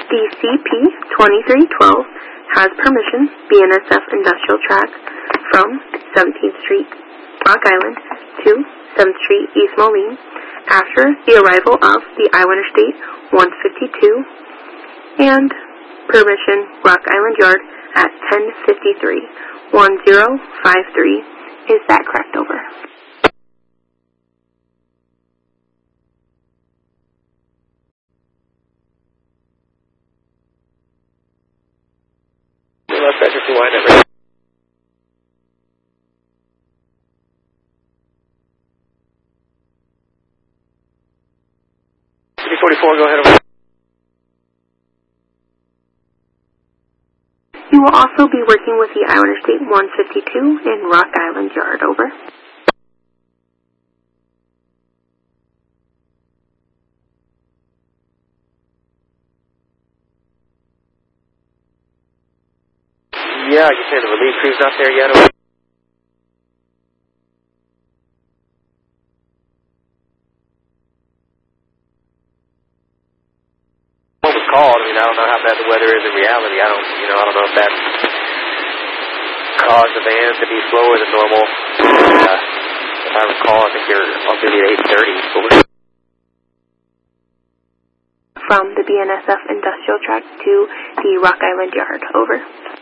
The CP-2312 has permission BNSF Industrial Track from 17th Street, Rock Island, to 7th Street, East Moline, after the arrival of the Iowa Interstate 152, and permission Rock Island Yard at 1053-1053. Is that correct? Over. CP-44, go ahead. Over. You will also be working with the Iowa Interstate 152 in Rock Island Yard. Over. Yeah, I can say the relief crew's not there yet. Over. What was called? I mean, I don't know how bad the weather is in reality. I don't know if that caused the van to be slower than normal. If I recall, I think you're on duty at 8:30. From the BNSF Industrial Track to the Rock Island Yard. Over.